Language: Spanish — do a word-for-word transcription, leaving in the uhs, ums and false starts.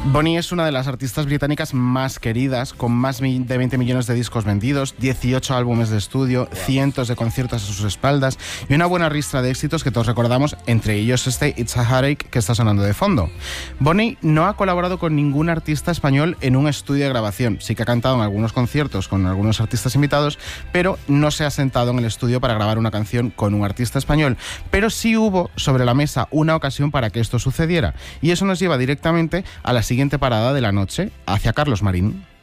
Bonnie es una de las artistas británicas más queridas, con más de veinte millones de discos vendidos, dieciocho álbumes de estudio, cientos de conciertos a sus espaldas y una buena ristra de éxitos que todos recordamos, entre ellos este It's a Heartache que está sonando de fondo. Bonnie no ha colaborado con ningún artista español en un estudio de grabación. Sí que ha cantado en algunos conciertos con algunos artistas invitados, pero no se ha sentado en el estudio para grabar una canción con un artista español. Pero sí hubo sobre la mesa una ocasión para que esto sucediera. Y eso nos lleva directamente a la siguiente parada de la noche, hacia Carlos Marín.